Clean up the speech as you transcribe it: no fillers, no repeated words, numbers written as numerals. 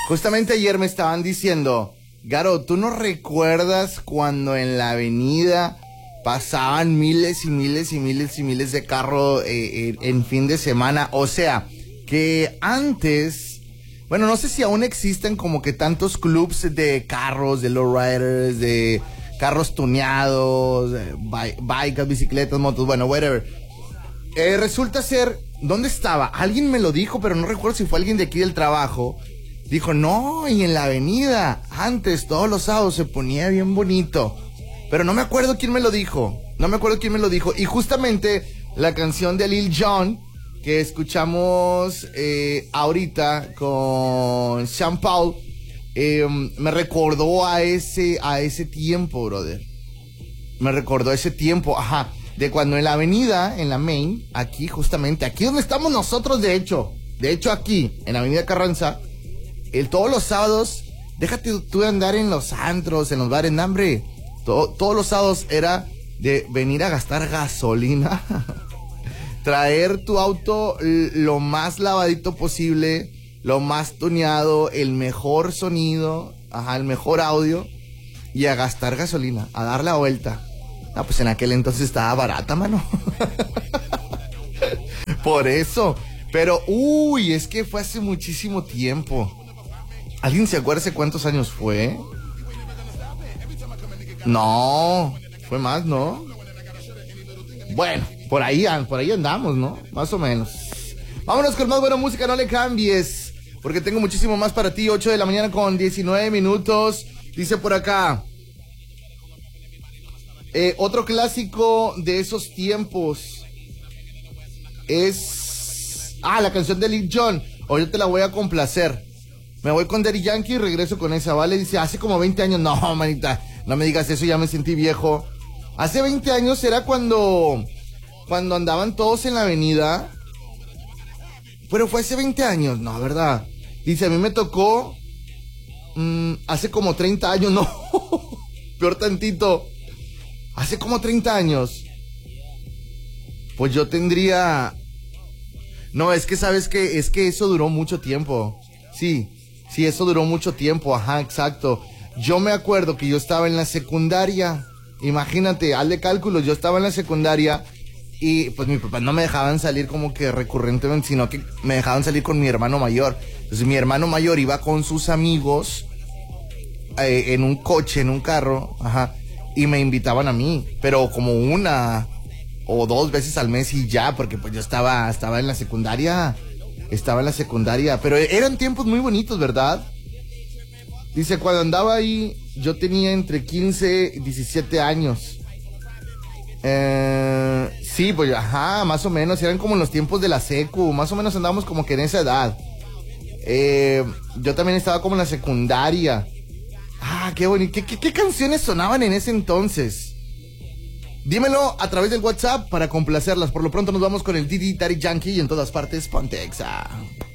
Justamente ayer me estaban diciendo, Garo, ¿tú no recuerdas cuando en la avenida pasaban miles y miles y miles y miles de carros en fin de semana? O sea, que antes, bueno, no sé si aún existen como que tantos clubs de carros, de lowriders, de carros tuneados, bikes, bicicletas, motos, bueno, whatever. Resulta ser, ¿dónde estaba? Alguien me lo dijo, pero no recuerdo si fue alguien de aquí del trabajo. Dijo, no, y en la avenida, antes, todos los sábados se ponía bien bonito. Pero no me acuerdo quién me lo dijo. Y justamente la canción de Lil Jon, que escuchamos ahorita con Sean Paul, me recordó a ese tiempo, brother. Me recordó ese tiempo, de cuando en la avenida, en la Main, aquí justamente, aquí donde estamos nosotros, de hecho aquí, en la avenida Carranza, todos los sábados, déjate tú de andar en los antros, en los bares, no, hombre, todos los sábados era de venir a gastar gasolina, traer tu auto lo más lavadito posible, lo más tuneado, el mejor sonido, el mejor audio, y a gastar gasolina, a dar la vuelta. Ah, pues en aquel entonces estaba barata, mano. Por eso. Pero, es que fue hace muchísimo tiempo. ¿Alguien se acuerda hace cuántos años fue? No, fue más, ¿no? Bueno, por ahí andamos, ¿no? Más o menos. Vámonos con más buena música, no le cambies, porque tengo muchísimo más para ti. 8 de la mañana con 19 minutos. Dice por acá, otro clásico de esos tiempos es la canción de Lil Jon. Hoy yo te la voy a complacer. Me voy con Daddy Yankee y regreso con esa, ¿vale? Dice, hace como 20 años. No, manita, no me digas eso, ya me sentí viejo. Hace 20 años era cuando andaban todos en la avenida. Pero fue hace 20 años, no, ¿verdad? Dice, a mí me tocó hace como 30 años, no. Peor tantito. Hace como 30 años. Pues yo tendría... No, es que sabes que eso duró mucho tiempo. Sí, eso duró mucho tiempo, exacto. Yo me acuerdo que yo estaba en la secundaria. Imagínate, hazle cálculos, yo estaba en la secundaria y pues mis papás no me dejaban salir como que recurrentemente, sino que me dejaban salir con mi hermano mayor. Entonces mi hermano mayor iba con sus amigos en un coche, en un carro, y me invitaban a mí, pero como 1 o 2 veces al mes y ya, porque pues yo estaba en la secundaria. Pero eran tiempos muy bonitos, ¿verdad? Dice, cuando andaba ahí, yo tenía entre 15 y 17 años. Sí, pues, más o menos, eran como en los tiempos de la secu, más o menos andábamos como que en esa edad. Yo también estaba como en la secundaria. Qué bonito. ¿Qué canciones sonaban en ese entonces? Dímelo a través del WhatsApp para complacerlas. Por lo pronto nos vamos con el Daddy Yankee y en todas partes, ponte Exa.